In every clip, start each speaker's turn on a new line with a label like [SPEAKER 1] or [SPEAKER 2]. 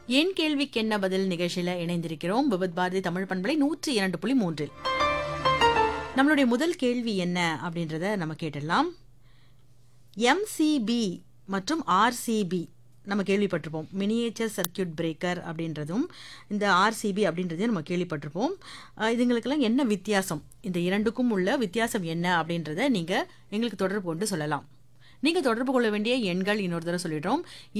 [SPEAKER 1] என் கேள்விக்கு என்ன பதில் நிகழ்ச்சியில இணைந்திருக்கிறோம். விவித் பாரதி தமிழ் பண்பலை 102.3. நம்மளுடைய முதல் கேள்வி என்ன அப்படின்றத நம்ம கேட்டுடலாம். எம்சிபி மற்றும் ஆர்சிபி நம்ம கேள்விப்பட்டிருப்போம். மினியேச்சர் சர்க்கியூட் பிரேக்கர் அப்படின்றதும் இந்த ஆர்சிபி அப்படின்றதையும் நம்ம கேள்விப்பட்டிருப்போம். இதுங்களுக்கெல்லாம் என்ன வித்தியாசம், இந்த இரண்டுக்கும் உள்ள வித்தியாசம் என்ன அப்படின்றத நீங்கள் எங்களுக்கு தொடர்பு கொண்டு சொல்லலாம். நீங்கள் தொடர்பு கொள்ள வேண்டிய எண்கள் இன்னொரு தடவை சொல்லிடுறோம்.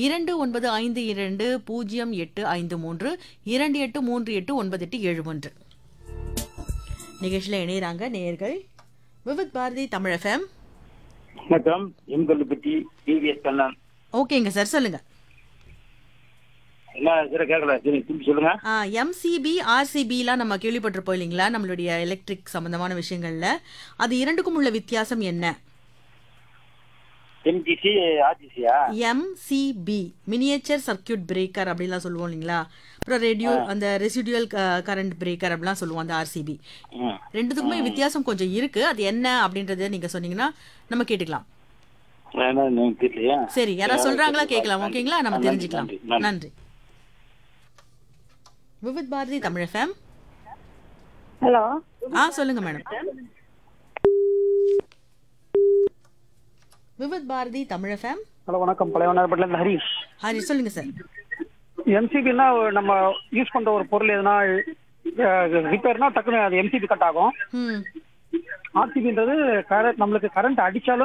[SPEAKER 1] 29520853 28389871. நிகழ்ச்சியில் இணையறாங்க நேயர்கள். விவித் பாரதி தமிழ் எஃப்எம்.
[SPEAKER 2] வணக்கம். எம்கல்லுப்பட்டி டிவிஎஸ் கண்ணன்.
[SPEAKER 1] ஓகேங்க சார், சொல்லுங்க.
[SPEAKER 2] என்ன சார் கேட்கல, சரி திருப்பி சொல்லுங்க.
[SPEAKER 1] எம்சிபி ஆர்சிபிலாம் நம்ம கேள்விப்பட்டிருப்போம் இல்லைங்களா, நம்மளுடைய எலக்ட்ரிக் சம்பந்தமான விஷயங்கள்ல. அது இரண்டுக்கும் உள்ள வித்தியாசம் என்ன?
[SPEAKER 2] MGC ஆர்ஜிசியா?
[SPEAKER 1] MCB miniature circuit breaker அப்படிலாம் சொல்லுவோம் இல்லைங்களா. அப்புறம் அந்த ரெசிடுவல் கரண்ட் பிரேக்கர் அப்படிலாம் சொல்லுவோம் அந்த ஆர்சிபி. ரெண்டுத்துக்குமே வித்தியாசம் கொஞ்சம் இருக்கு. அது என்ன அப்படின்றத நீங்க சொன்னீங்கன்னா நம்ம கேட்டுக்கலாம்.
[SPEAKER 2] தெரியலையா?
[SPEAKER 1] சரி, யாராவது சொல்றாங்களா கேட்கலாம். ஓகேங்களா, நம்ம தெரிஞ்சுக்கலாம். நன்றி. விவித் பாரதி தமிழ் எஃப்எம்.
[SPEAKER 3] ஹலோ.
[SPEAKER 1] சொல்லுங்க madam. Vividh Bharathi Tamil FM.
[SPEAKER 4] Hello, வணக்கம். பழையவனார்பட்டில இருந்து ஹரி.
[SPEAKER 1] ஹரி, சொல்லுங்க சார்.
[SPEAKER 4] எம்சிபின்னா நம்ம யூஸ் பண்ற ஒரு பொருள் எதுனா ரிப்பேர்னா டக்குனு அது எம்சிபி கட் ஆகும். ஆர்சிபின்றது நம்மளுக்கு கரண்ட் அடிச்சாலும்